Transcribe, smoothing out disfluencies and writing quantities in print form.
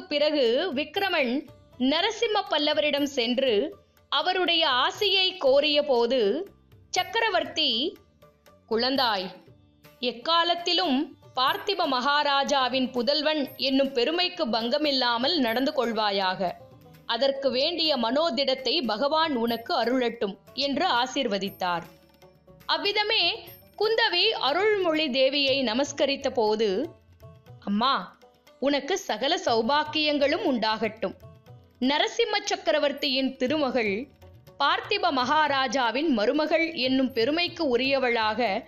பிறகு விக்கிரமன் நரசிம்ம பல்லவரிடம் சென்று அவருடைய ஆசியை கோரிய போது சக்கரவர்த்தி, குழந்தாய், எக்காலத்திலும் பார்த்திப மகாராஜாவின் புதல்வன் என்னும் பெருமைக்கு பங்கமில்லாமல் நடந்து கொள்வாயாக. அதற்கு வேண்டிய மனோதிடத்தை பகவான் உனக்கு அருளட்டும் என்று ஆசீர்வதித்தார். அவ்விதமே குந்தவி அருள்மொழி தேவியை நமஸ்கரித்த போது, அம்மா, உனக்கு சகல சௌபாக்கியங்களும் உண்டாகட்டும். நரசிம்ம சக்கரவர்த்தியின் திருமகள் பார்த்திப மகாராஜாவின் மருமகள் என்னும் பெருமைக்கு உரியவளாக